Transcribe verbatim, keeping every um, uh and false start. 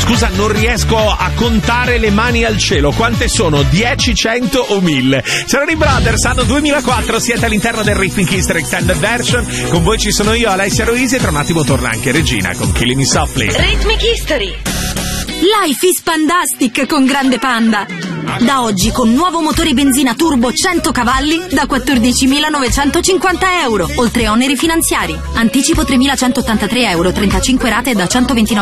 Scusa, non riesco a contare le mani al cielo. Quante sono? dieci, cento o mille? Sono i Brothers, anno duemilaquattro, siete all'interno del Rhythmic History Extended Version. Con voi ci sono io, Alessia Ruisi, e tra un attimo torna anche Regina con Killing Me Softly. Rhythmic History. Life is Pandastic con Grande Panda. Da oggi con nuovo motore benzina turbo cento cavalli da quattordicimilanovecentocinquanta euro, oltre oneri finanziari. Anticipo tremilacentottantatré euro, trentacinque rate da centoventinove